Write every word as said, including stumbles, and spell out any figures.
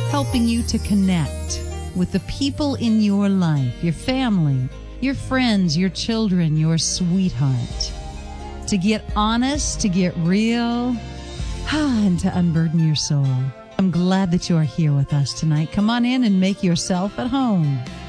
helping you to connect with the people in your life, your family, your friends, your children, your sweetheart. To get honest, to get real, and to unburden your soul. I'm glad that you are here with us tonight. Come on in and make yourself at home.